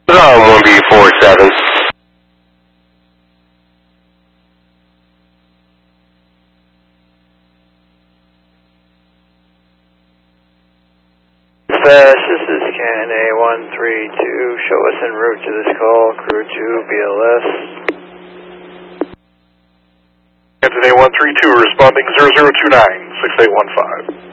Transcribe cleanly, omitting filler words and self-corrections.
Zone 1B47. Dispatch, this is Cannon A132. Show us en route to this call, crew 2, BLS. Canton A132 responding 0029, 6815.